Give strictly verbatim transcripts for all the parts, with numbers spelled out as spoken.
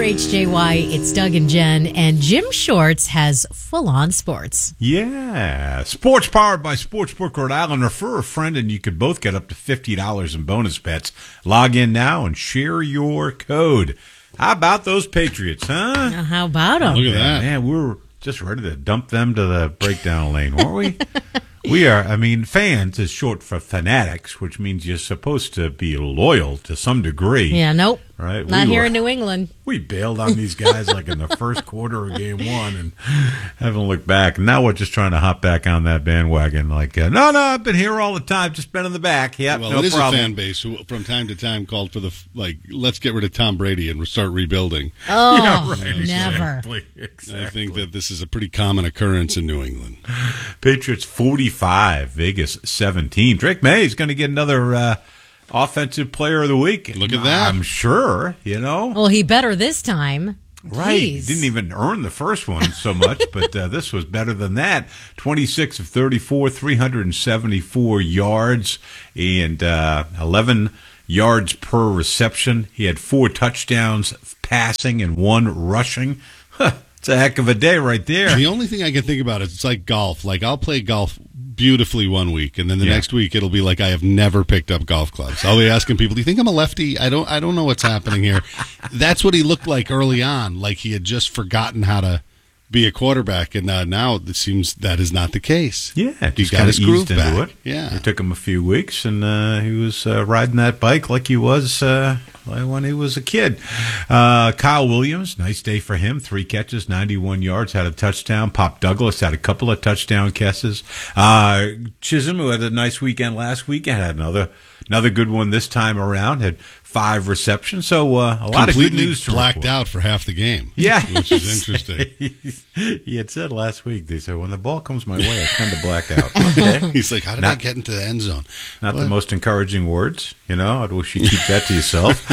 H J Y, it's Doug and Jen, and Jim Shorts has full-on sports. Yeah. Sports powered by Sportsbook Rhode Island. Refer a friend, and you could both get up to fifty dollars in bonus bets. Log in now and share your code. How about those Patriots, huh? Uh, how about them? Look at that. Man, we were just ready to dump them to the breakdown lane, weren't we? We are, I mean, fans is short for fanatics, which means you're supposed to be loyal to some degree. Yeah, nope. Right? Not we here were, in New England. We bailed on these guys like in the first quarter of game one and haven't looked back. And now we're just trying to hop back on that bandwagon. Like, uh, no, no, I've been here all the time, just been in the back. Yep, well, no it is problem. a fan base who, from time to time, called for the, like, let's get rid of Tom Brady and start rebuilding. Oh, Yeah, right, never. Exactly, exactly. I think that this is a pretty common occurrence in New England. Patriots forty-five, Vegas seventeen. Drake May is going to get another uh, offensive player of the week. Look at that. I'm sure, you know. Well, he better this time. Right. He Jeez. didn't even earn the first one so much, but uh, this was better than that. twenty-six of thirty-four, three hundred seventy-four yards, and uh, eleven yards per reception. He had four touchdowns passing and one rushing. Huh, it's a heck of a day right there. The only thing I can think about is it's like golf. Like, I'll play golf beautifully one week, and then the Yeah. next week it'll be like I have never picked up golf clubs. I'll be asking people, "Do you think I'm a lefty? I don't. I don't know what's happening here." That's what he looked like early on, like he had just forgotten how to be a quarterback, and uh, now it seems that is not the case. Yeah, He's just got kind his of groove eased into back. it. Yeah. It took him a few weeks, and uh, he was uh, riding that bike like he was uh, when he was a kid. Uh, Kyle Williams, nice day for him. Three catches, ninety-one yards, had a touchdown. Pop Douglas had a couple of touchdown catches. Uh, Chisholm, who had a nice weekend last weekend, had another another good one this time around. Had five receptions, so uh, a lot of good Completely news to blacked report. out for half the game. Yeah, which is interesting. He had said last week, they said, when the ball comes my way, I tend to black out. Okay. He's like, how did Not- I get into the end zone? Not What? the most encouraging words, you know. I'd wish you keep that to yourself.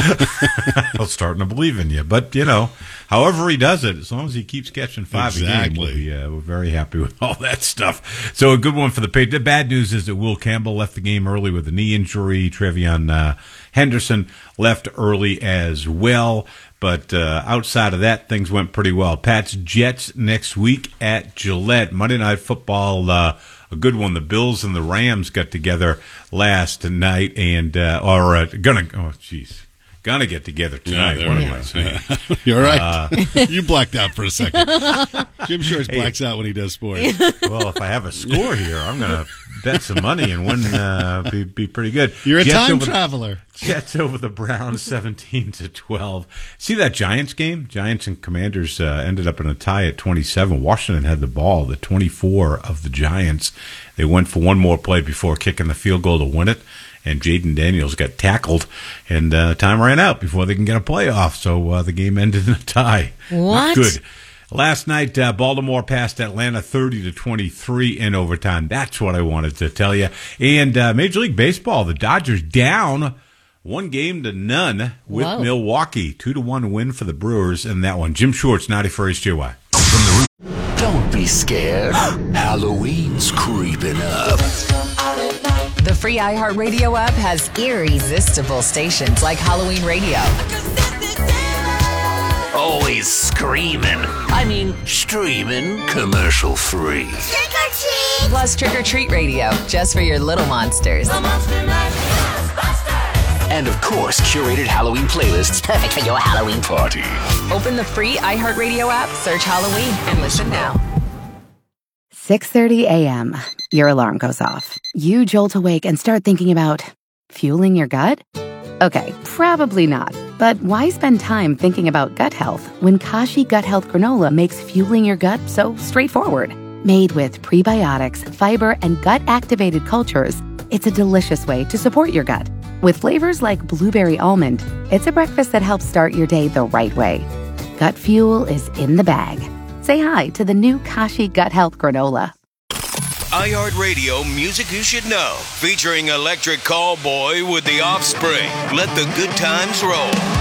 I'm starting to believe in you, but you know, however he does it, as long as he keeps catching five a game, Exactly. we'll be, uh, we're very happy with all that stuff. So a good one for the Patriots. The bad news is that Will Campbell left the game early with a knee injury. Trevion uh, Henderson left early as well. But uh, outside of that, things went pretty well. Pats Jets next week at Gillette. Monday Night Football, uh, a good one. The Bills and the Rams got together last night, and uh, or uh, gonna oh jeez, gonna get together tonight. Yeah, what there am we I saying? You're right. Uh, you blacked out for a second. Jim Shorts blacks out when he does sports. Well, if I have a score here, I'm gonna bet some money and win. Uh, be be pretty good. You're a Jets time over the- traveler. Jets over the Browns, seventeen to twelve. See that Giants game? Giants and Commanders uh, ended up in a tie at twenty-seven. Washington had the ball, the twenty-four of the Giants. They went for one more play before kicking the field goal to win it, and Jaden Daniels got tackled, and uh, time ran out before they can get a playoff. So uh, the game ended in a tie. What? Not good. Last night, uh, Baltimore passed Atlanta thirty to twenty-three in overtime. That's what I wanted to tell you. And uh, Major League Baseball, the Dodgers down one game to none with Whoa. Milwaukee. Two to one win for the Brewers in that one. Jim Shorts, ninety-four H J Y. Don't be scared. Halloween's creeping up. The free iHeartRadio app has irresistible stations like Halloween Radio, Always screaming. I mean, streaming commercial free. plus Trick or Treat Radio, just for your little monsters. And of course, curated Halloween playlists perfect for your Halloween party. Open the free iHeartRadio app, search Halloween, and listen now. six thirty a.m. Your alarm goes off. You jolt awake and start thinking about fueling your gut? Okay, probably not. But why spend time thinking about gut health when Kashi Gut Health Granola makes fueling your gut so straightforward? Made with prebiotics, fiber, and gut-activated cultures, it's a delicious way to support your gut. With flavors like blueberry almond, it's a breakfast that helps start your day the right way. Gut fuel is in the bag. Say hi to the new Kashi Gut Health Granola. iHeartRadio Music You Should Know, featuring Electric Callboy with The Offspring. Let the good times roll.